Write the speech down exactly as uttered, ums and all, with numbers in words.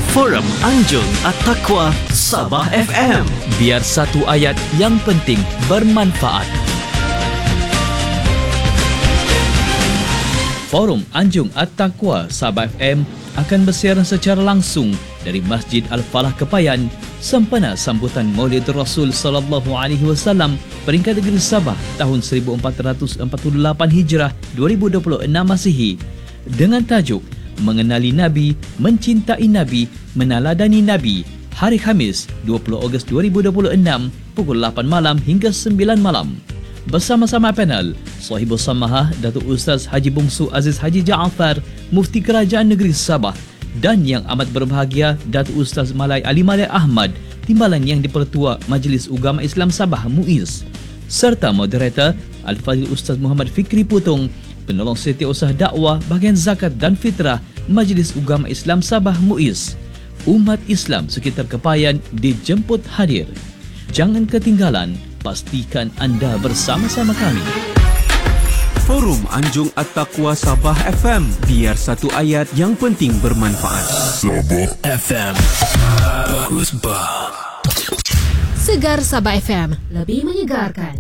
Forum Anjung At-Taqwa Sabah F M. Biar satu ayat yang penting bermanfaat. Forum Anjung At-Taqwa Sabah F M akan bersiaran secara langsung dari Masjid Al-Falah Kepayan sempena sambutan Maulid Rasul sallallahu alaihi wasallam peringkat negeri Sabah tahun seribu empat ratus empat puluh lapan Hijrah dua ribu dua puluh enam Masihi dengan tajuk Mengenali Nabi, Mencintai Nabi, Meneladani Nabi, hari Khamis dua puluh Ogos dua ribu dua puluh enam pukul lapan malam hingga sembilan malam. Bersama-sama panel Sahibus Samahah Datuk Ustaz Haji Bungsu Aziz Haji Jaafar, Mufti Kerajaan Negeri Sabah, dan yang amat berbahagia Datuk Ustaz Malai Ali Malai Ahmad, Timbalan Yang di-Pertua Majlis Ugama Islam Sabah MUIS, serta moderator Al-Fadhil Ustaz Muhammad Fikri Putung, Penolong Setiausaha Dakwah Bahagian Zakat dan Fitrah Majlis Ugama Islam Sabah MUIS. Umat Islam sekitar Kepayan dijemput hadir. Jangan ketinggalan, pastikan anda bersama-sama kami. Forum Anjung At-Taqwa Sabah F M. Biar satu ayat yang penting bermanfaat. Sabah F M. Bagus bah. Segar Sabah F M, lebih menyegarkan.